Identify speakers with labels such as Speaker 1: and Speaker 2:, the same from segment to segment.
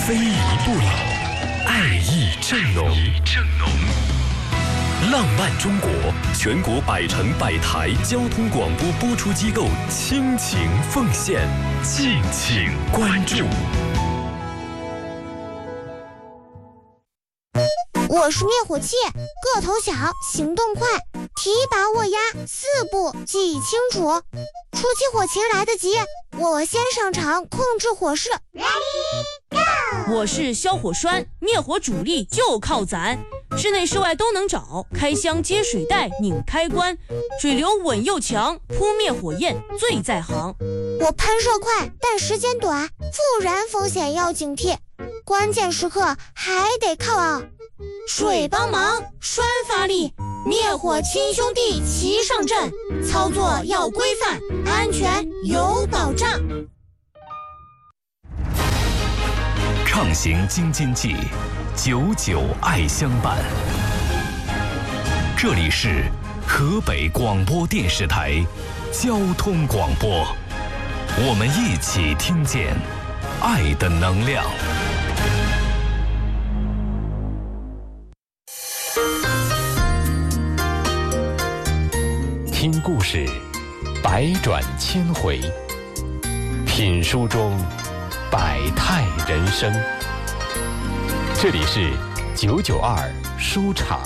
Speaker 1: 非遗不老，爱意正浓。浪漫中国全国100城100台交通广播播出机构倾情奉献，敬请关注。
Speaker 2: 我是灭火器，个头小，行动快，提拔握压4步记清楚。出起火情来得及，我先上场控制火势。
Speaker 3: 我是消火栓，灭火主力就靠攒，室内室外都能找，开箱接水袋拧开关，水流稳又强，扑灭火焰最在行。
Speaker 2: 我喷射快，但时间短，复燃风险要警惕，关键时刻还得靠水帮忙，栓发力，灭火亲兄弟齐上阵，操作要规范，安全有保障。
Speaker 1: 畅行京津冀，99爱相伴。这里是河北广播电视台交通广播，我们一起听见爱的能量。听故事，百转千回；品书中百态人生。这里是992书场。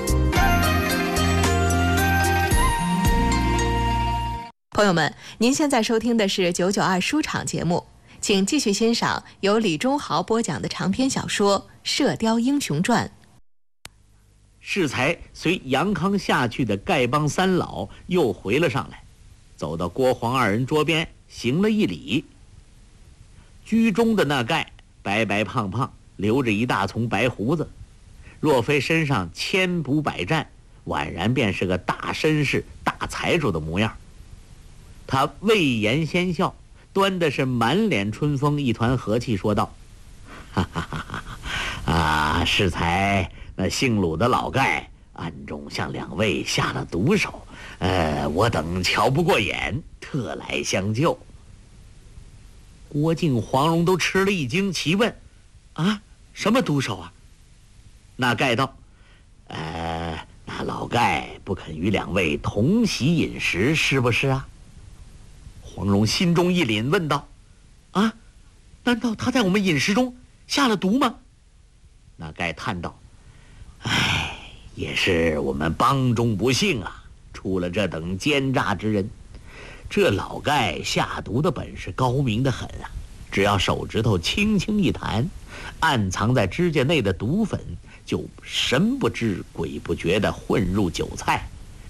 Speaker 4: 朋友们，您现在收听的是992书场节目，请继续欣赏由李忠豪播讲的长篇小说《射雕英雄传》。
Speaker 5: 适才随杨康下去的丐帮3老又回了上来，走到郭黄2人桌边，行了一礼。居中的那丐白白胖胖，留着一大丛白胡子，若非身上千补百战，宛然便是个大绅士、大财主的模样。他未言先笑，端的是满脸春风，一团和气，说道：“哈哈哈哈！适才那姓鲁的老丐暗中向2位下了毒手，我等瞧不过眼，特来相救。”郭靖、黄蓉都吃了一惊，齐问：“啊，什么毒手啊？”那丐道：“那老丐不肯与2位同席饮食，是不是啊？”黄蓉心中一凛，问道：“啊，难道他在我们饮食中下了毒吗？”那丐叹道：“也是我们帮中不幸啊，出了这等奸诈之人。这老丐下毒的本事高明得很啊，只要手指头轻轻一弹，暗藏在指甲内的毒粉就神不知鬼不觉地混入酒菜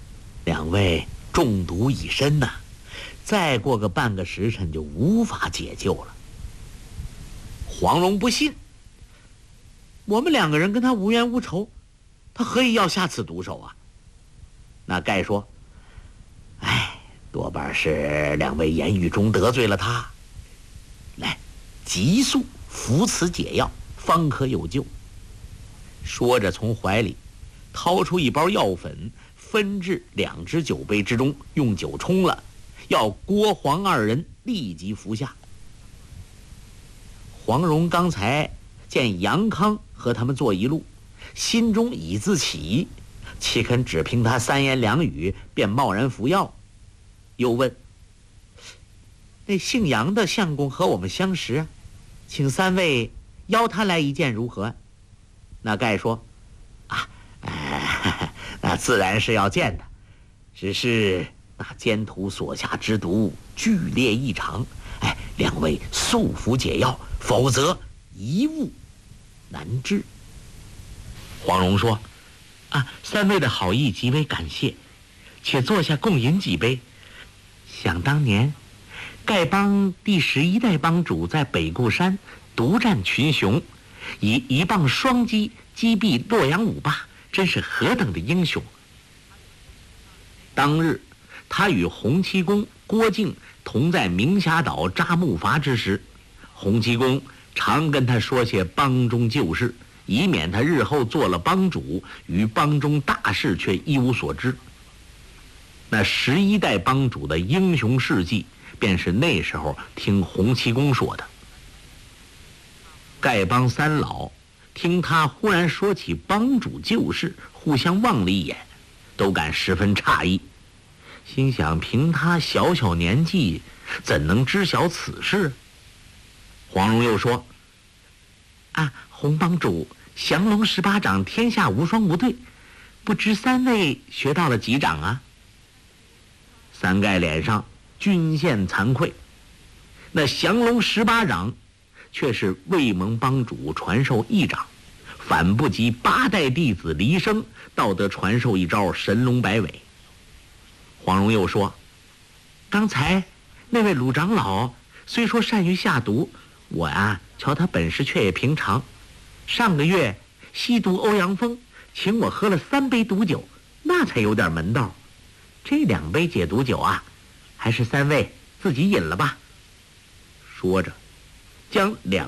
Speaker 5: ，2位中毒已深呐，再过个半个时辰就无法解救了。”黄蓉不信：“我们2个人跟他无冤无仇，他何以要下此毒手啊？”那丐说：“多半是2位言语中得罪了他，来，急速服此解药，方可有救。”说着从怀里掏出一包药粉，分至2只酒杯之中，用酒冲了，要郭黄2人立即服下。黄蓉刚才见杨康和他们坐一路，心中已自起，岂肯只凭他3言2语便贸然服药？又问：“那姓杨的相公和我们相识啊，请3位邀他来一见如何？”那丐说：“那自然是要见的，只是那奸徒所下之毒剧烈异常，2位速服解药，否则一物难治。”黄蓉说：“3位的好意极为感谢，且坐下共饮几杯。想当年，丐帮第11代帮主在北固山独占群雄，以1棒双击击毙洛阳5霸，真是何等的英雄！当日，他与洪七公、郭靖同在明霞岛扎木筏之时，洪七公常跟他说些帮中旧事，以免他日后做了帮主，与帮中大事却一无所知。那11代帮主的英雄事迹，便是那时候听洪七公说的。 丐帮三老听他忽然说起帮主旧事，互相望了一眼，都感十分诧异，心想凭他小小年纪，怎能知晓此事？黄蓉又说：“啊，洪帮主，降龙18掌天下无双无对，不知三位学到了几掌啊？”三盖脸上均现惭愧，那降龙18掌却是魏蒙帮主传授一掌，反不及8代弟子黎生道得传授一招神龙摆尾。黄蓉又说：“刚才那位鲁长老虽说善于下毒，我瞧他本事却也平常。上个月吸毒欧阳锋请我喝了3杯毒酒，那才有点门道。这2杯解毒酒还是三位自己饮了吧。”说着，将2